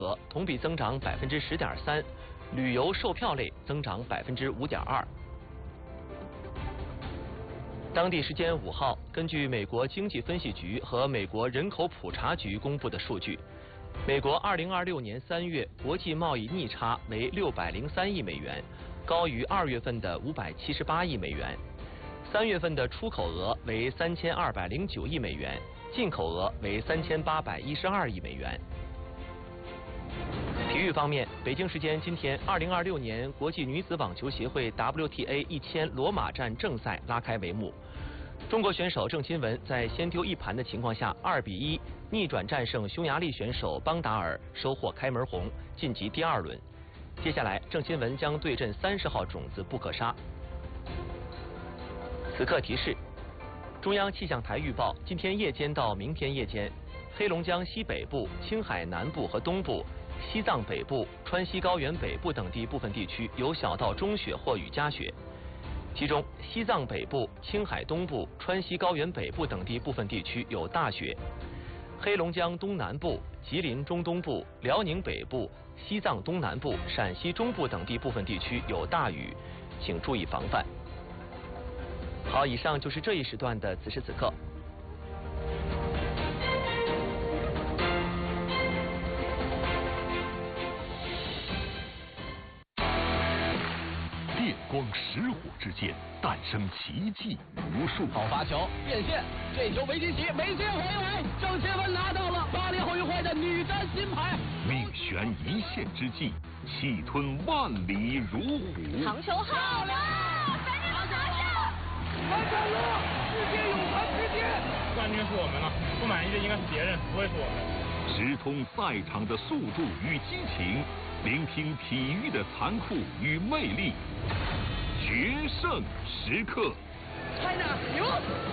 额同比增长10.3%，旅游售票类增长5.2%。当地时间5号，根据美国经济分析局和美国人口普查局公布的数据，美国2026年3月国际贸易逆差为603亿美元，高于2月份的578亿美元。3月份的出口额为3209亿美元，进口额为3812亿美元。体育方面，北京时间今天，2026年国际女子网球协会 WTA 1000罗马站正赛拉开帷幕。中国选手郑钦文在先丢一盘的情况下，2比1逆转战胜匈牙利选手邦达尔，收获开门红，晋级第2轮。接下来，郑钦文将对阵30号种子布克沙。此刻提示：中央气象台预报，今天夜间到明天夜间，黑龙江西北部、青海南部和东部、西藏北部、川西高原北部等地部分地区有小到中雪或雨夹雪，其中西藏北部、青海东部、川西高原北部等地部分地区有大雪。黑龙江东南部、吉林中东部、辽宁北部、西藏东南部、陕西中部等地部分地区有大雨，请注意防范。好，以上就是这一时段的此时此刻。 电光石火之间，诞生奇迹无数。 好发球变线，这球没进起，没进回来，郑钦文拿到了巴黎奥运会的女单金牌。 命悬一线之际，气吞万里如虎。 长球好了， 完成了，世界泳坛之巅。 冠军是我们了，不满意的应该是别人，不会是我们。 直通赛场的速度与激情，聆听体育的残酷与魅力，决胜时刻。 China 赢。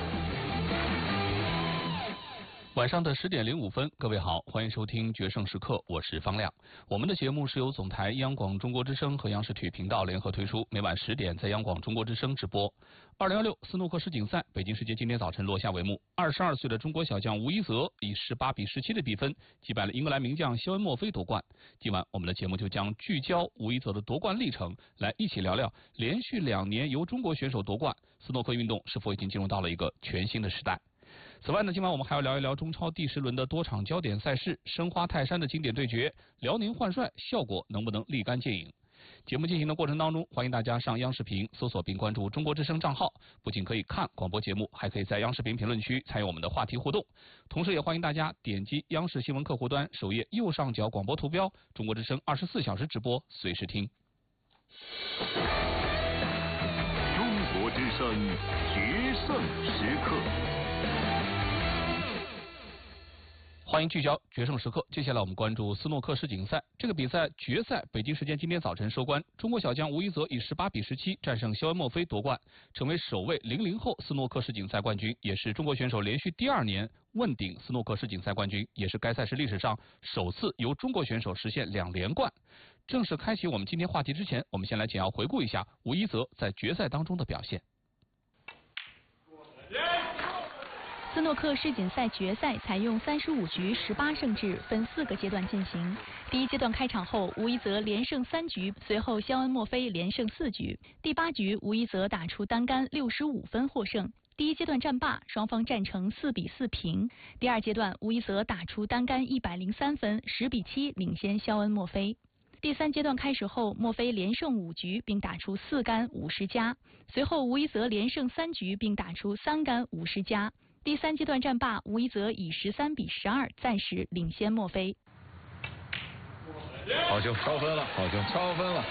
晚上的10点05分，各位好，欢迎收听决胜时刻，我是方亮。我们的节目是由总台央广中国之声和央视体育频道联合推出，每晚10点在央广中国之声直播。2016斯诺克世锦赛，北京时间今天早晨落下帷幕。22岁的中国小将吴一泽以18比17的比分击败了英格兰名将肖恩·墨菲夺冠。今晚我们的节目就将聚焦吴一泽的夺冠历程，来一起聊聊连续2年由中国选手夺冠，斯诺克运动是否已经进入到了一个全新的时代。此外呢，今晚我们还要聊一聊中超第10轮的多场焦点赛事，申花泰山的经典对决，辽宁换帅效果能不能立竿见影？节目进行的过程当中，欢迎大家上央视频搜索并关注中国之声账号，不仅可以看广播节目，还可以在央视频评论区参与我们的话题互动。同时也欢迎大家点击央视新闻客户端首页右上角广播图标，中国之声24小时直播，随时听。 中国之声决胜时刻。 欢迎聚焦决胜时刻，接下来我们关注斯诺克世锦赛。这个比赛决赛北京时间今天早晨收官，中国小将吴一泽以18比17战胜肖恩·墨菲夺冠，成为首位00后斯诺克世锦赛冠军，也是中国选手连续第2年问鼎斯诺克世锦赛冠军，也是该赛事历史上首次由中国选手实现2连冠。正式开启我们今天话题之前，我们先来简要回顾一下吴一泽在决赛当中的表现。 斯诺克世锦赛决赛采用35局18胜制，分4个阶段进行。第一阶段开场后，吴一泽连胜3局，随后肖恩·墨菲连胜4局。第8局，吴一泽打出单杆65分获胜。第一阶段战罢，双方战成4比4平。第二阶段，吴一泽打出单杆103分，10比7领先肖恩·墨菲。第3阶段开始后，墨菲连胜5局，并打出4杆50加。随后，吴一泽连胜3局，并打出3杆50加。第3阶段战罢，吴一泽以13比12暂时领先墨菲。 好球，超分了，好球，超分了。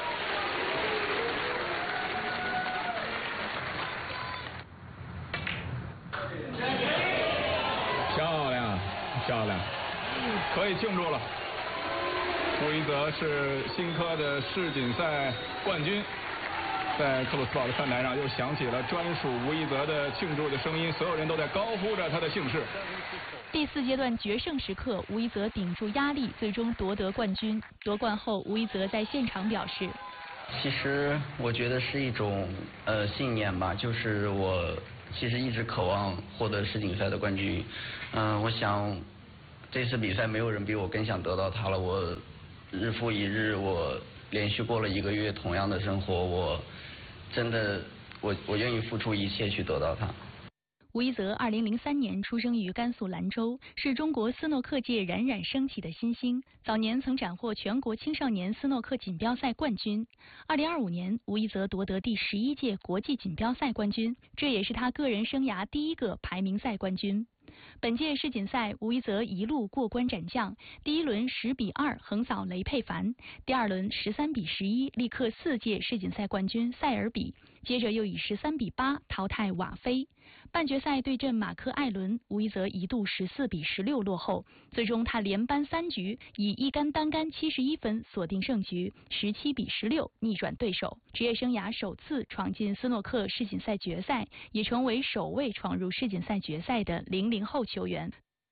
漂亮，漂亮，可以庆祝了。吴一泽是新科的世锦赛冠军。在克鲁斯堡的看台上，又响起了专属吴一泽的庆祝的声音，所有人都在高呼着他的姓氏。 第4阶段决胜时刻，吴一泽顶住压力，最终夺得冠军。夺冠后，吴一泽在现场表示：“ 其实我觉得是一种信念吧，就是我其实一直渴望获得世锦赛的冠军。我想这次比赛没有人比我更想得到它了。我日复一日，我连续过了1个月同样的生活，我真的我愿意付出一切去得到它。 吴一泽2003年出生于甘肃兰州，是中国斯诺克界冉冉升起的新星。早年曾斩获全国青少年斯诺克锦标赛冠军。2025年，吴一泽夺得第11届国际锦标赛冠军，这也是他个人生涯第1个排名赛冠军。本届世锦赛，吴一泽一路过关斩将，第1轮10-2横扫雷佩凡，第2轮13-11力克4届世锦赛冠军塞尔比，接着又以13-8淘汰瓦菲。半决赛对阵马克艾伦，吴一泽一度14-16落后，最终他连扳3局，以一杆单杆71分锁定胜局，17-16逆转对手，职业生涯首次闯进斯诺克世锦赛决赛，也成为首位闯入世锦赛决赛的00后球员。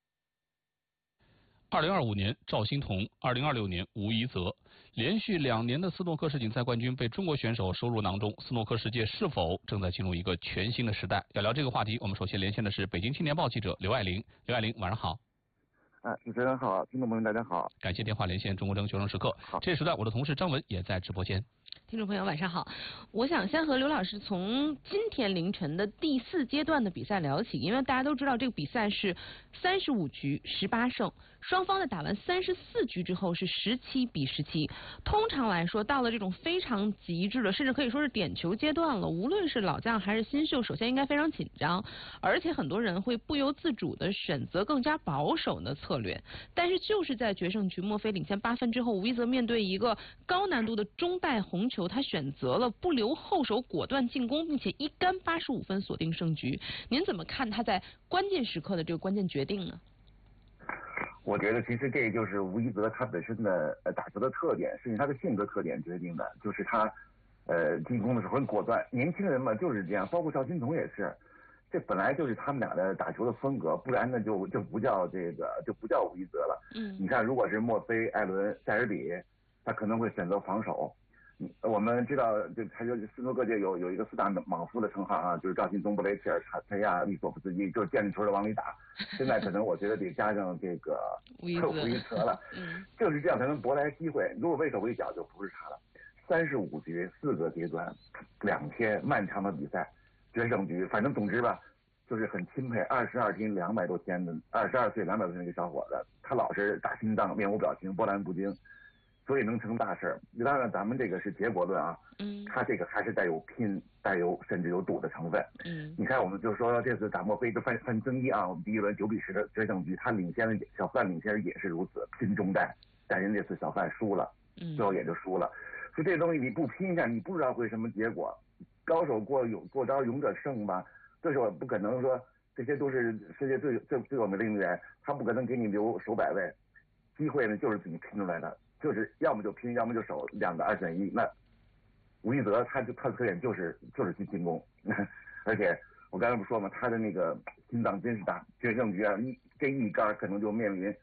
2025年赵欣彤，2026年吴一泽，连续2年的斯诺克世锦赛冠军被中国选手收入囊中，斯诺克世界是否正在进入一个全新的时代？要聊这个话题，我们首先连线的是北京青年报记者刘爱玲。刘爱玲，晚上好。 主持人好，听众朋友大家好。 感谢电话连线中国证学生时刻。好，这时段我的同事张文也在直播间。 听众朋友晚上好，我想先和刘老师从今天凌晨的第4阶段的比赛聊起，因为大家都知道这个比赛是35局18胜，双方在打完34局之后是17-17。通常来说，到了这种非常极致的，甚至可以说是点球阶段了，无论是老将还是新秀，首先应该非常紧张，而且很多人会不由自主的选择更加保守的策略。但是就是在决胜局墨菲领先8分之后，吴一泽面对一个高难度的中带红球，他选择了不留后手，果断进攻，并且一杆85分锁定胜局。您怎么看他在关键时刻的这个关键决定呢？ 我觉得其实这就是吴一泽他本身的打球的特点，甚至他的性格特点决定的，就是他进攻的时候很果断。年轻人嘛就是这样，包括赵欣彤也是，这本来就是他们俩的打球的风格，不然呢就不叫不叫吴一泽了。你看，如果是墨菲、艾伦、塞尔比，他可能会选择防守。我们知道，他就斯诺克界有一个4大莽夫的称号啊，就是赵欣彤、布雷切尔、查亚、利索夫斯基，就是见着球的往里打。现在可能我觉得得加上这个吴一泽了，就是这样才能博来机会。如果畏手畏脚，就不是他了。35局4个阶段，2天漫长的比赛，决胜局，反正总之吧，就是很钦佩22斤200多天的22岁200多天的一个小伙子，他老是打心脏，面无表情，波澜不惊。所以能成大事。当然咱们这个是结果论啊，他这个还是带有甚至有赌的成分。你看我们就说这次打墨菲就范增一啊，我们第1轮9-10的决胜局，他小范领先也是如此，拼中带，但人这次小范输了，最后也就输了。所以这东西你不拼一下，你不知道会什么结果。高手过招勇者胜吧，对手不可能说这些都是世界最有名的运动员，他不可能给你留手摆位，机会呢就是自己拼出来的。就是要么就拼，要么就守，2个2选1。那吴一泽他的特点就是去进攻，而且我刚才不说嘛，他的那个心脏真是大，决胜局啊，这一杆可能就面临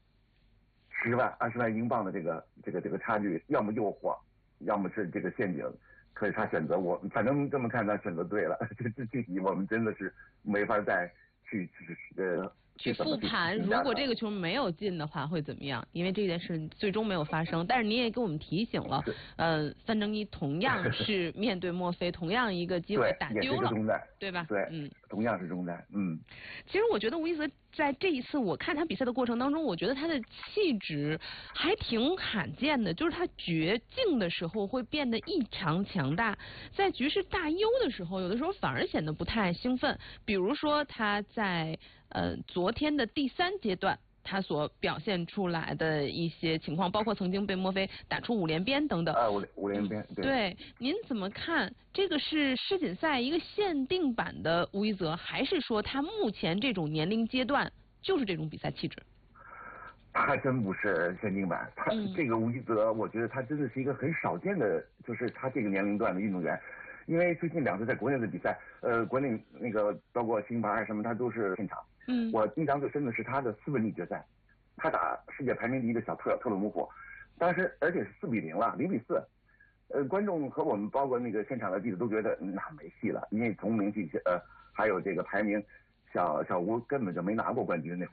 10万、20万英镑的这个差距，要么诱惑，要么是这个陷阱。可是他选择反正这么看，他选择对了。这具体我们真的是没法再去复盘，如果这个球没有进的话会怎么样？因为这件事最终没有发生，但是你也给我们提醒了，3-1同样是面对墨菲，同样一个机会打丢了，对吧？ 对，同样是中带， 其实我觉得吴一泽在这一次我看他比赛的过程当中，我觉得他的气质还挺罕见的，就是他绝境的时候会变得异常强大，在局势大优的时候，有的时候反而显得不太兴奋。比如说他在昨天的第3阶段，他所表现出来的一些情况，包括曾经被墨菲打出5连鞭等等。 五连鞭， 对，您怎么看？这个是世锦赛一个限定版的吴一泽，还是说他目前这种年龄阶段就是这种比赛气质？ 他还真不是限定版，他这个吴一泽，我觉得他真的是一个很少见的，就是他这个年龄段的运动员。因为最近2次在国内的比赛，国内那个包括星牌什么，他都是现场。我印象最深的是他的4分之一决赛，他打世界排名第1的小特鲁姆普，当时而且是4-0了，0-4。观众和我们包括那个现场的记者都觉得那没戏了，因为从名气还有这个排名，小吴根本就没拿过冠军那会儿。